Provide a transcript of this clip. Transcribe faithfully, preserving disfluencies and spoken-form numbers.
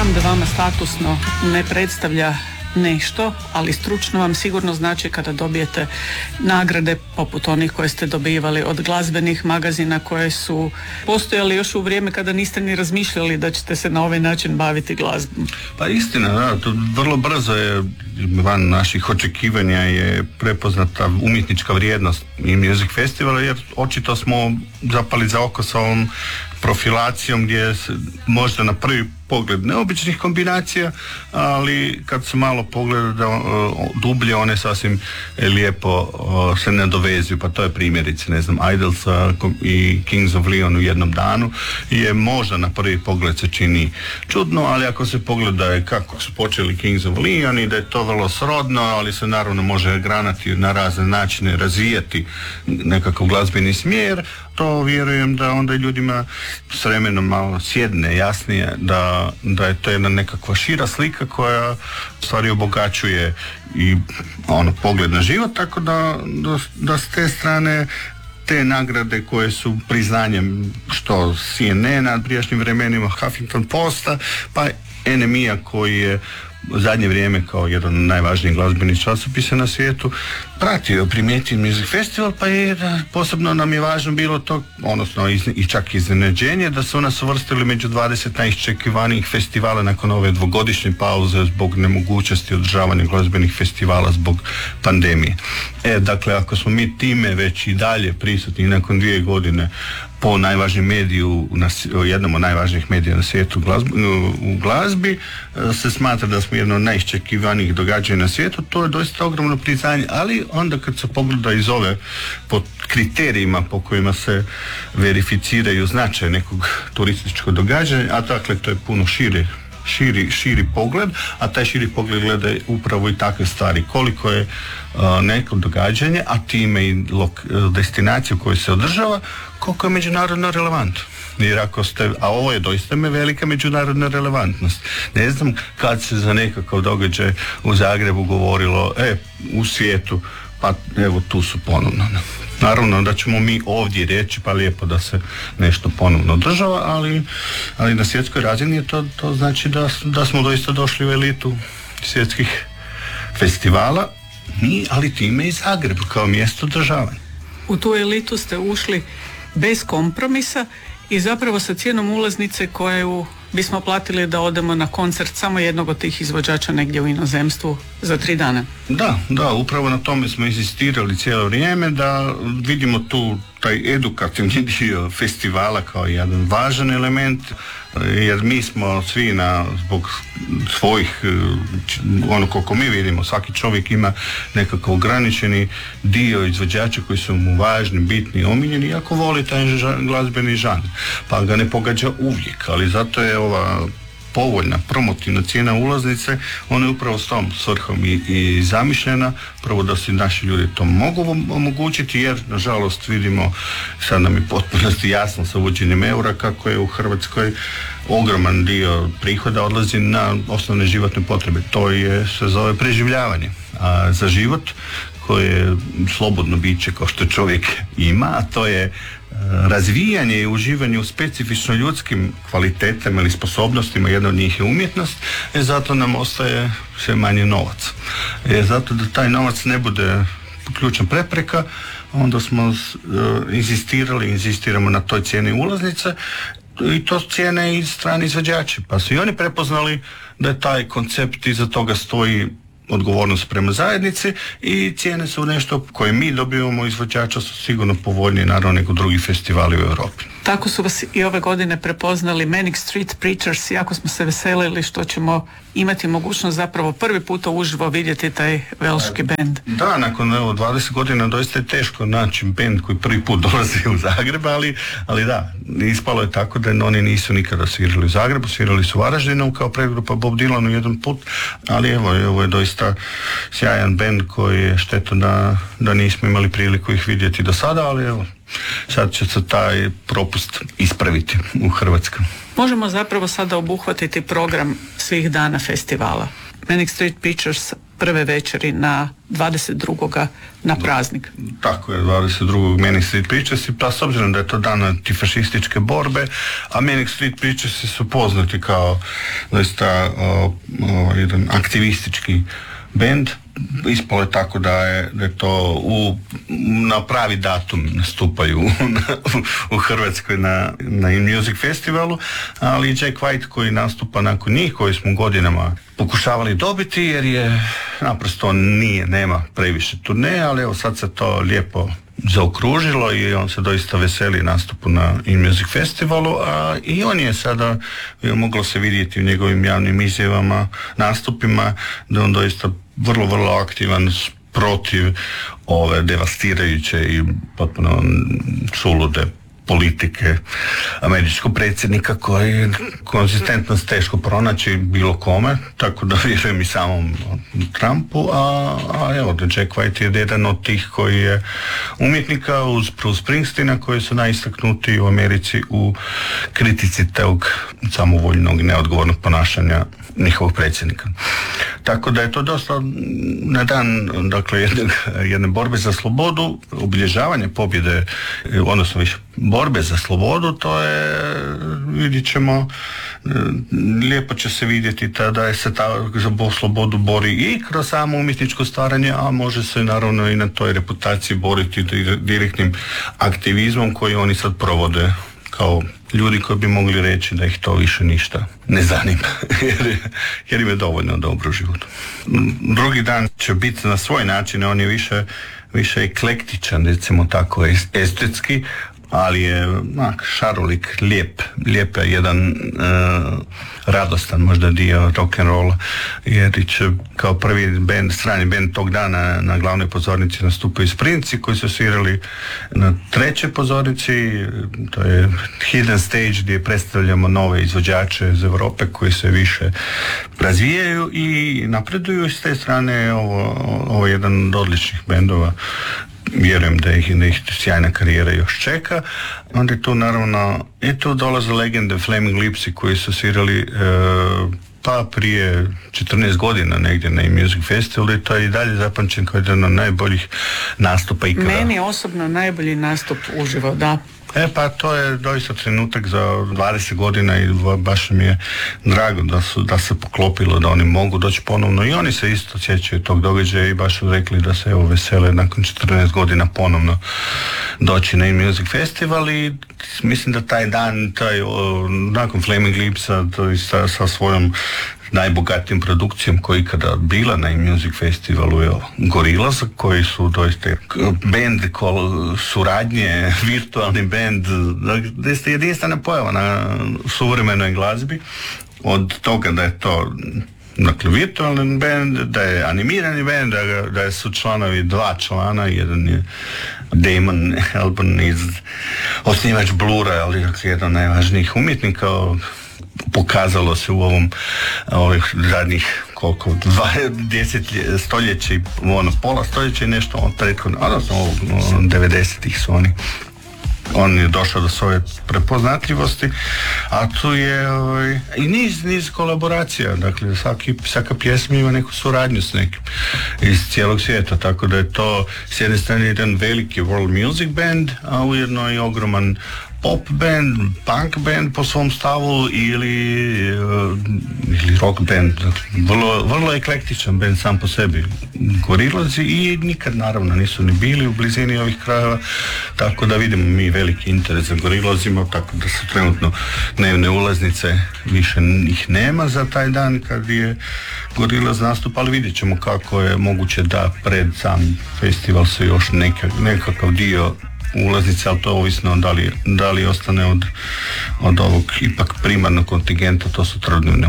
Znam da vama statusno ne predstavlja nešto, ali stručno vam sigurno znači kada dobijete nagrade poput onih koje ste dobivali od glazbenih magazina koje su postojali još u vrijeme kada niste ni razmišljali da ćete se na ovaj način baviti glazbom. Pa istina, da, to vrlo brzo je van naših očekivanja je prepoznata umjetnička vrijednost i Music Festivala, jer očito smo zapali za oko sa ovom profilacijom gdje se možda na prvi pogled neobičnih kombinacija, ali kad se malo pogleda da, dublje, one sasvim lijepo se nadovezuju. Pa to je primjerice, ne znam, Idols i Kings of Leon u jednom danu je možda na prvi pogled se čini čudno, ali ako se pogleda kako su počeli Kings of Leon i da je to vrlo srodno, ali se naravno može granati na razne načine, razvijati nekakav glazbeni smjer, to vjerujem da onda ljudima s vremenom malo sjedne jasnije da, da je to jedna nekakva šira slika koja stvari obogaćuje i ono pogled na život, tako da, da, da s te strane te nagrade koje su priznanjem što C N N na prijašnjim vremenima, Huffington Posta, pa N M I-a koji je u zadnje vrijeme kao jedan od najvažnijih glazbenih časopisa na svijetu pratio, primijetio Music Festival, pa je posebno nam je važno bilo to, odnosno i čak iznenađenje da su nas uvrstili među dvadeset najiščekivanijih festivala nakon ove dvogodišnje pauze zbog nemogućnosti održavanja glazbenih festivala zbog pandemije. E, dakle, ako smo mi time već i dalje prisutni nakon dvije godine po najvažnijem mediju, jednom od najvažnijih medija na svijetu glazbi, u glazbi, se smatra da smo jedno od najiščekivanijih događanja na svijetu, to je doista ogromno priznanje, ali onda kad se pogleda iz ove po kriterijima po kojima se verificiraju značaj nekog turističkog događanja, a dakle to je puno šire Širi, širi pogled, a taj širi pogled gleda upravo i takve stvari, koliko je uh, neko događanje, a time i lok, destinaciju koju se održava, koliko je međunarodno relevantno. Jer ako ste, a ovo je doista me velika međunarodna relevantnost. Ne znam kad se za nekakav događaj u Zagrebu govorilo, e, u svijetu, pa evo tu su ponovno. Naravno da ćemo mi ovdje reći pa lijepo da se nešto ponovno održava, ali, ali na svjetskoj razini je to, to znači da, da smo doista došli u elitu svjetskih festivala, mi, ali time i Zagreb kao mjesto održavanja. U tu elitu ste ušli bez kompromisa i zapravo sa cijenom ulaznice koju bismo platili da odemo na koncert samo jednog od tih izvođača negdje u inozemstvu za tri dana. Da, da, upravo na tome smo insistirali cijelo vrijeme, da vidimo tu taj edukativni dio festivala kao jedan važan element, jer mi smo svi na, zbog svojih, ono koliko mi vidimo, svaki čovjek ima nekakav ograničeni dio izvođača koji su mu važni, bitni, omiljeni, iako voli taj ža- glazbeni žanr, pa ga ne pogađa uvijek, ali zato je ova povoljna promotivna cijena ulaznice, ona je upravo s tom svrhom i, i zamišljena, prvo da si naši ljudi to mogu omogućiti, jer nažalost vidimo, sad nam je potpunosti jasno sa uvođenjem eura kako je u Hrvatskoj ogroman dio prihoda odlazi na osnovne životne potrebe. To je, se zove preživljavanje. A za život koje je slobodno biće kao što čovjek ima, a to je razvijanje i uživanje u specifično ljudskim kvalitetama ili sposobnostima, jedna od njih je umjetnost, e zato nam ostaje sve manje novac. E zato da taj novac ne bude ključna prepreka, onda smo uh, inzistirali, inzistiramo na toj cijeni ulaznice i to cijene i strani izvođači, pa su i oni prepoznali da je taj koncept iza toga stoji odgovornost prema zajednici i cijene su nešto koje mi dobivamo izvođača su sigurno povoljnije naravno nego drugi festivali u Europi. Tako su vas i ove godine prepoznali Manic Street Preachers, jako smo se veselili što ćemo imati mogućnost zapravo prvi puta uživo vidjeti taj velški bend. Da, nakon evo, dvadeset godina doista je teško naći bend koji prvi put dolazi u Zagreb, ali, ali da, ispalo je tako da oni nisu nikada svirali u Zagrebu, svirali su u Varaždinu kao predgrupa Bob Dylanu jedan put, ali evo, ovo je doista sjajan bend koji je šteto da, da nismo imali priliku ih vidjeti do sada, ali evo, sad će se taj propust ispraviti u Hrvatskoj. Možemo zapravo sada obuhvatiti program svih dana festivala. Manic Street Preachers prve večeri na dvadeset drugoga na praznik. Tako je, dvadeset drugog Manic Street Preachersi, pa s obzirom da je to dan antifašističke borbe, a Manic Street Preachersi su poznati kao doista o, o, jedan aktivistički bend, ispalo je tako da je, da je to u, na pravi datum nastupaju u, u Hrvatskoj na, na Music Festivalu, ali Jack White koji nastupa nakon njih, koji smo godinama pokušavali dobiti, jer je naprosto nije, nema previše turne, ali evo sad se to lijepo zaokružilo i on se doista veseli nastupu na Music Festivalu, a i on je sada, moglo se vidjeti u njegovim javnim izjavama, nastupima, da on doista vrlo, vrlo aktivan protiv ove devastirajuće i potpuno sulude politike američkog predsjednika koji konzistentnost teško pronaći bilo kome, tako da vjerujem i samom Trumpu, a, a evo, Jack White je jedan od tih koji je umjetnika uz Bruce Springsteena koji su najistaknutiji u Americi u kritici tog samovoljnog i neodgovornog ponašanja njihovog predsjednika. Tako da je to dosta na dan, dakle, jedne, jedne borbe za slobodu, obilježavanje pobjede, odnosno više borbe za slobodu, to je, vidjet ćemo, lijepo će se vidjeti tada je se ta za slobodu bori i kroz samo umjetničko stvaranje, a može se naravno i na toj reputaciji boriti direktnim aktivizmom koji oni sad provode kao ljudi koji bi mogli reći da ih to više ništa ne zanima, jer, jer im je dovoljno dobro u životu. Drugi dan će biti na svoj način, on je više, više eklektičan, recimo tako, estetski, ali je mak, šarolik, lijep, lijep je jedan uh, radostan možda dio rock'n'rolla, jer će kao prvi band, strani band tog dana na glavnoj pozornici nastupaju Sprinci koji su svirali na trećoj pozornici, to je Hidden Stage gdje predstavljamo nove izvođače iz Europe koji se više razvijaju i napreduju. S te strane ovo, ovo je jedan od odličnih bendova, vjerujem da ih, da ih sjajna karijera još čeka. Onda je tu naravno i tu dolaze legende Flaming Lipsi koji su svirali e, pa prije četrnaest godina negdje na Music Festivalu i to je i dalje zapamćen kao jedan od najboljih nastupa ikada. Meni osobno najbolji nastup uživo, da. E pa to je doista trenutak za dvadeset godina i baš mi je drago da, su, da se poklopilo da oni mogu doći ponovno i oni se isto sjećaju tog događaja i baš su rekli da se evo vesele nakon četrnaest godina ponovno doći na Music Festival i mislim da taj dan, taj, o, nakon Flaming Lipsa to sa, sa svojom najbogatijom produkcijom koja je ikada bila na Music Festivalu je Gorillaz, koji su doista band suradnje, virtualni band, doista jedinstvena pojava na suvremenoj glazbi. Od toga da je to dakle virtualni band, da je animirani band, da, da su članovi dva člana, jedan je Damon Albarn iz osnivač Blura, ali jedan od najvažnijih umjetnika. Pokazalo se u ovom ovih zadnjih koliko, dva desetlje, stoljeća i ono, pola stoljeća i nešto od prethodno, odnosno ovog devedesetih su oni. On je došao do svoje prepoznatljivosti, a tu je ovaj, i niz, niz kolaboracija, dakle svaki, svaka pjesma ima neku suradnju s nekim iz cijelog svijeta, tako da je to s jedne strane jedan veliki world music band, a ujedno i ogroman pop band, punk band po svom stavu ili, uh, ili rock band, vrlo, vrlo eklektičan band sam po sebi. Gorillazi i nikad naravno nisu ni bili u blizini ovih krajeva, tako da vidimo mi veliki interes za Gorillazima, tako da su trenutno dnevne ulaznice, više ih nema za taj dan kad je Gorillaz nastup, ali vidjet ćemo kako je moguće da pred sam festival se još neka, nekakav dio ulaznice, ali to ovisno da li, da li ostane od, od ovog ipak primarnog kontingenta, to su trodnevne